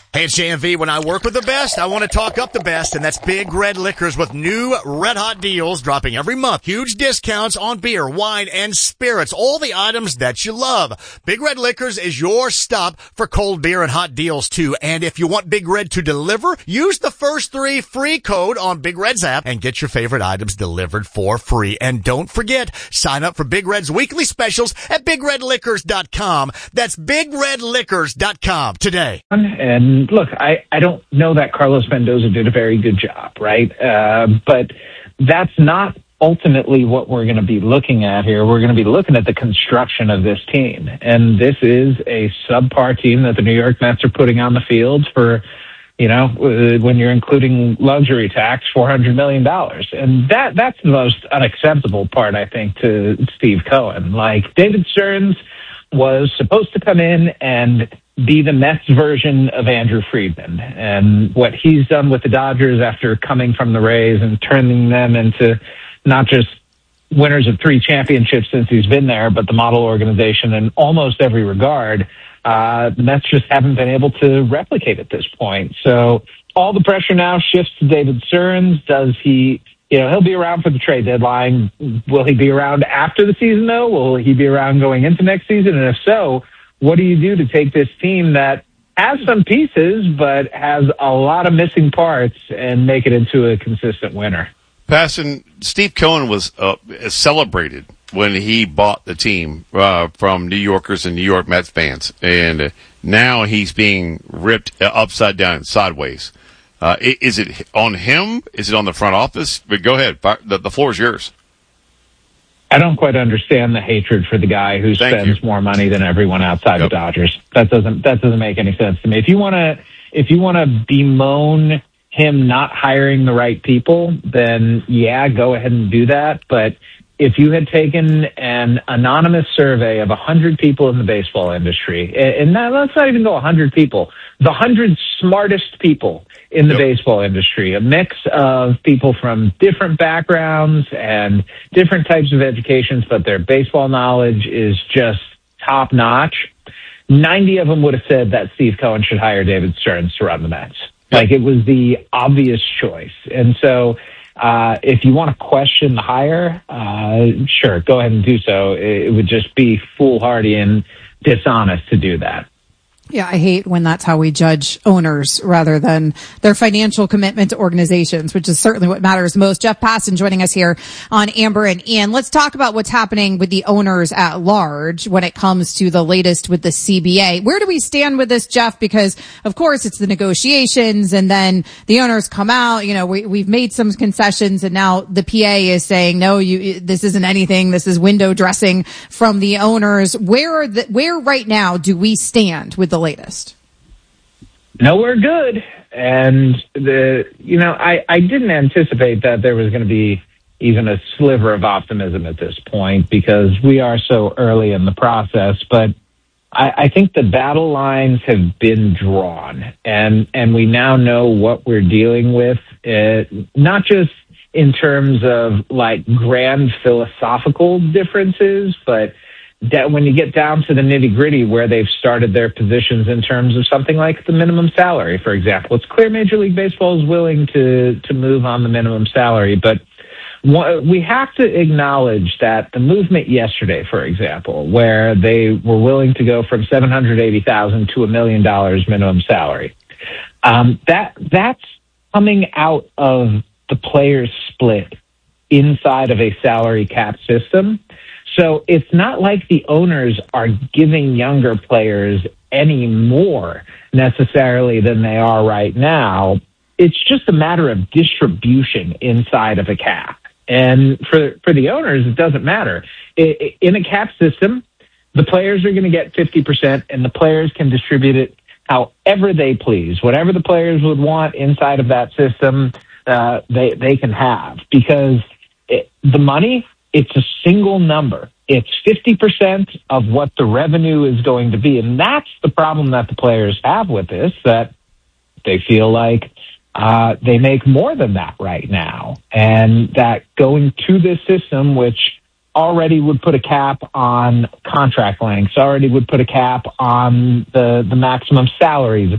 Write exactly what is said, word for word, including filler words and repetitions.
Hey, it's J M V. When I work with the best, I want to talk up the best, and that's Big Red Liquors with new red-hot deals dropping every month. Huge discounts on beer, wine, and spirits, all the items that you love. Big Red Liquors is your stop for cold beer and hot deals, too. And if you want Big Red to deliver, use the first three free code on Big Red's app and get your favorite items delivered for free. And don't forget, sign up for Big Red's weekly specials at big red liquors dot com. That's big red liquors dot com today. And look, I, I don't know that Carlos Mendoza did a very good job, right? Uh, but that's not ultimately what we're going to be looking at here. We're going to be looking at the construction of this team. And this is a subpar team that the New York Mets are putting on the field for, you know, when you're including luxury tax, four hundred million dollars. And that that's the most unacceptable part, I think, to Steve Cohen. Like, David Stearns was supposed to come in and be the Mets version of Andrew Friedman. And what he's done with the Dodgers after coming from the Rays and turning them into not just winners of three championships since he's been there, but the model organization in almost every regard, uh, the Mets just haven't been able to replicate at this point. So all the pressure now shifts to David Stearns. Does he, you know, he'll be around for the trade deadline. Will he be around after the season, though? Will he be around going into next season? And if so, what do you do to take this team that has some pieces but has a lot of missing parts and make it into a consistent winner? Passon, Steve Cohen was uh, celebrated when he bought the team uh, from New Yorkers and New York Mets fans, and uh, now he's being ripped upside down and sideways. Uh, is it on him? Is it on the front office? But go ahead. The, the floor is yours. I don't quite understand the hatred for the guy who Thank spends you. more money than everyone outside Yep. the Dodgers. That doesn't that doesn't make any sense to me. If you want to if you want to bemoan him not hiring the right people, then yeah, go ahead and do that. But if you had taken an anonymous survey of one hundred people in the baseball industry, and not, let's not even go one hundred people, the one hundred smartest people in the Yep. baseball industry, a mix of people from different backgrounds and different types of educations, but their baseball knowledge is just top notch. ninety of them would have said that Steve Cohen should hire David Stearns to run the Mets. Yep. Like, it was the obvious choice. And so, uh, if you want to question the hire, uh, sure, go ahead and do so. It would just be foolhardy and dishonest to do that. Yeah, I hate when that's how we judge owners rather than their financial commitment to organizations, which is certainly what matters most. Jeff Passan joining us here on Amber and Ian. Let's talk about what's happening with the owners at large when it comes to the latest with the C B A. Where do we stand with this, Jeff? Because, of course, it's the negotiations, and then the owners come out. You know, we, we've made some concessions, and now the P A is saying, no, you, this isn't anything. This is window dressing from the owners. Where are the, where right now do we stand with the latest? Nowhere good. And the, you know, I, I didn't anticipate that there was going to be even a sliver of optimism at this point because we are so early in the process. But I, I think the battle lines have been drawn, and, and we now know what we're dealing with, uh, not just in terms of like grand philosophical differences, but that when you get down to the nitty gritty where they've started their positions in terms of something like the minimum salary, for example. It's clear Major League Baseball is willing to, to move on the minimum salary, but we have to acknowledge that the movement yesterday, for example, where they were willing to go from seven hundred eighty thousand dollars to a million dollars minimum salary, um, that that's coming out of the players' split inside of a salary cap system. So it's not like the owners are giving younger players any more necessarily than they are right now. It's just a matter of distribution inside of a cap. And for, for the owners, it doesn't matter. In a cap system, the players are going to get fifty percent, and the players can distribute it however they please. Whatever the players would want inside of that system, uh, they, they can have. Because it, the money, it's a single number. It's fifty percent of what the revenue is going to be. And that's the problem that the players have with this, that they feel like uh, they make more than that right now. And that going to this system, which already would put a cap on contract lengths, already would put a cap on the, the maximum salaries